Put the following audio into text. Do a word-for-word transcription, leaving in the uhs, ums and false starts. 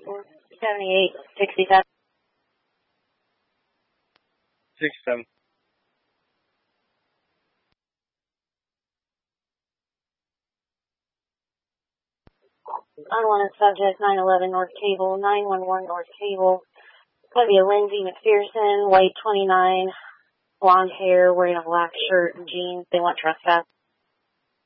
seventy-eight sixty-seven. sixty-seven. Unwanted subject, nine eleven North Cable, nine one one North Cable. Gonna be a Lindsay McPherson, white twenty-nine, blonde hair, wearing a black shirt and jeans. They want trespass.